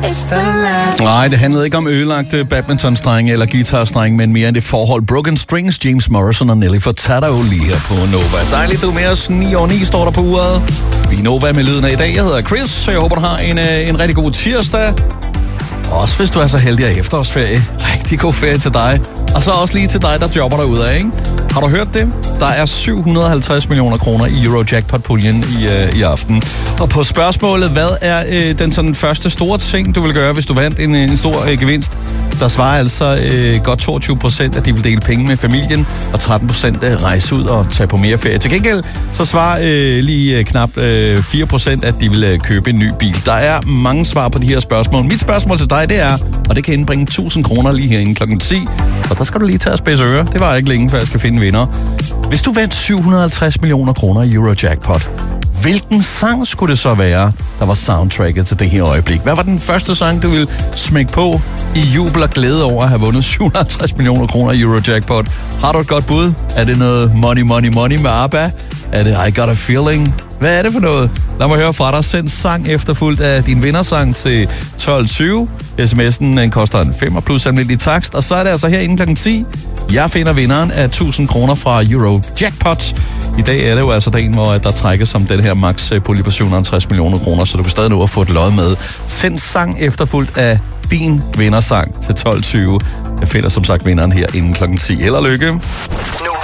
Nej, det handlede ikke om ødelagte badmintonstrenge eller guitarstrenge, men mere end det forhold. Broken Strings, James Morrison og Nelly Furtado lige her på Nova. Dejligt, du er med os. 9:09 står der på uret. Vi er Nova med lyden af i dag. Jeg hedder Chris, så jeg håber, du har en rigtig god tirsdag. Også hvis du er så heldig at efterårsferie. Rigtig god ferie til dig. Og så også lige til dig, der jobber derude af, ikke? Har du hørt det? Der er 750 millioner kroner i Eurojackpot-puljen i aften. Og på spørgsmålet, hvad er den sådan første store ting, du vil gøre, hvis du vandt en stor gevinst? Der svarer altså godt 22%, at de vil dele penge med familien, og 13% rejse ud og tage på mere ferie. Til gengæld så svarer lige knap 4%, at de vil købe en ny bil. Der er mange svar på de her spørgsmål. Mit spørgsmål til dig, det er, og det kan indbringe 1000 kroner lige herinde klokken 10. Og der skal du lige tage og spidse ører. Det var ikke længe, før jeg skal finde vinder. Hvis du vandt 750 millioner kroner i Eurojackpot, hvilken sang skulle det så være, der var soundtracket til det her øjeblik? Hvad var den første sang, du ville smække på i jubel og glæde over at have vundet 750 millioner kroner i Eurojackpot? Har du et godt bud? Er det noget Money, Money, Money med ABBA? Er det I Got a Feeling? Hvad er det for noget? Lad mig høre fra dig. Send sang efterfulgt af din vindersang til 1220. SMS'en koster en 5 plus almindelig takst. Og så er det altså herinde klokken 10. Jeg finder vinderen af 1000 kroner fra Eurojackpot. I dag er det jo altså dagen, hvor der trækkes som den her max pulje på 750 millioner kroner, så du kan stadig nå at få et lod med. Send sang efterfulgt af din vindersang til 1220. Jeg finder som sagt vinderen her inden klokken 10. Held og lykke.